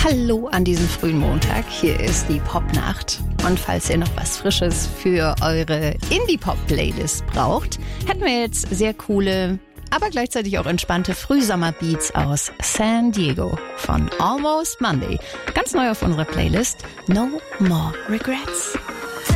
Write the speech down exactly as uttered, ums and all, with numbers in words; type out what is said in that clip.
Hallo an diesem frühen Montag, hier ist die Popnacht. Und falls ihr noch was Frisches für eure Indie-Pop-Playlist braucht, hätten wir jetzt sehr coole, aber gleichzeitig auch entspannte Frühsommer-Beats aus San Diego von Almost Monday. Ganz neu auf unserer Playlist, No More Regrets.